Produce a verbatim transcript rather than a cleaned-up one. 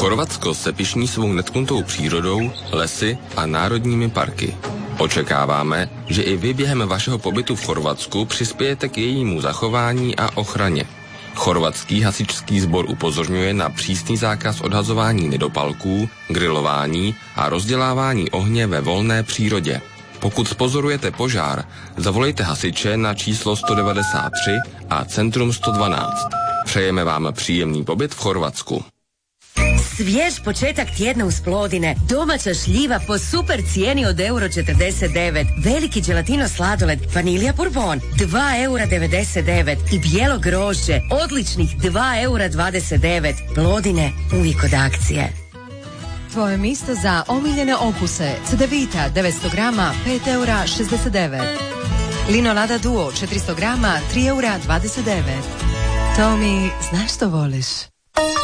Chorvatsko se pyšní svou netknutou přírodou, lesy a národními parky. Očekáváme, že i vy během vašeho pobytu v Chorvatsku přispějete k jejímu zachování a ochraně. Chorvatský hasičský sbor upozorňuje na přísný zákaz odhazování nedopalků, grilování a rozdělávání ohně ve volné přírodě. Pokud spozorujete požár, zavolejte hasiče na číslo sto devadesát tři a Centrum sto dvanáct. Přejeme vám příjemný pobyt v Chorvatsku. Svjež početak tjedna uz Plodine. Domaća šljiva po super cijeni od euro četrdeset devet. Veliki gelatino sladoled, vanilija bourbon, dva eura devedeset devet. I bijelo grožđe, odličnih dva eura dvadeset devet. Plodine, uvijek od akcije. Tvoje mjesto za omiljene okuse. Cedevita devetsto grama, pet eura šezdeset devet. Linolada Duo četiristo grama, tri eura dvadeset devet. Tomi, znaš što voliš?